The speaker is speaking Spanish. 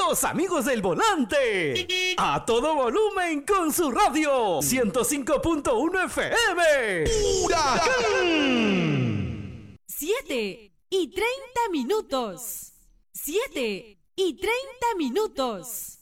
Los amigos del volante. A todo volumen con su radio. 105.1 FM. ¡Huracán! 7:30. 7:30.